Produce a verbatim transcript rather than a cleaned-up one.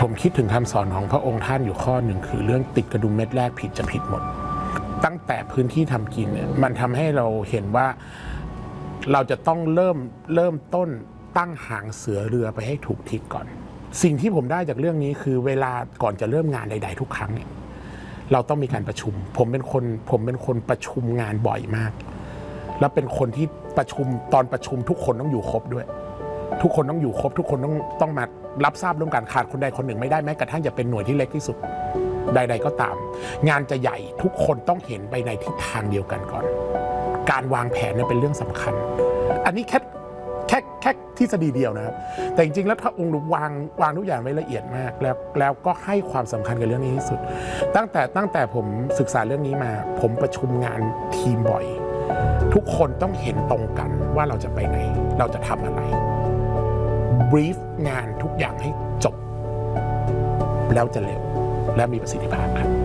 ผมคิดถึงคำสอนของพระองค์ท่านอยู่ข้อหนึ่งคือเรื่องติดกระดุมเม็ดแรกผิดจะผิดหมดตั้งแต่พื้นที่ทำกินเนี่ยมันทำให้เราเห็นว่าเราจะต้องเริ่มเริ่มต้นตั้งหางเสือเรือไปให้ถูกทิศก่อนสิ่งที่ผมได้จากเรื่องนี้คือเวลาก่อนจะเริ่มงานใดๆทุกครั้งเนี่ยเราต้องมีการประชุมผมเป็นคนผมเป็นคนประชุมงานบ่อยมากแล้วเป็นคนที่ประชุมตอนประชุมทุกคนต้องอยู่ครบด้วยทุกคนต้องอยู่ครบทุกคนต้องต้องมารับทราบร่วมกันขาดคนใดคนหนึ่งไม่ได้แม้กระทั่งจะเป็นหน่วยที่เล็กที่สุดใดๆก็ตามงานจะใหญ่ทุกคนต้องเห็นไปในทิศทางเดียวกันก่อนการวางแผนเนี่ยเป็นเรื่องสำคัญอันนี้แค่แค่แค่ทฤษฎีเดียวนะครับแต่จริงๆแล้วพระองค์วางวางทุกอย่างไว้ละเอียดมากแล้วแล้วก็ให้ความสำคัญกับเรื่องนี้ที่สุดตั้งแต่ตั้งแต่ผมศึกษาเรื่องนี้มาผมประชุมงานทีมบ่อยทุกคนต้องเห็นตรงกันว่าเราจะไปไหนเราจะทำอะไรบรีฟงานทุกอย่างให้จบแล้วจะเร็วและมีประสิทธิภาพครับ